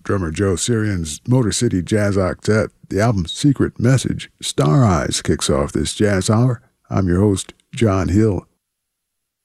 drummer Joe Sirian's Motor City Jazz Octet. The album Secret Message, Star Eyes, kicks off this jazz hour. I'm your host, John Hill.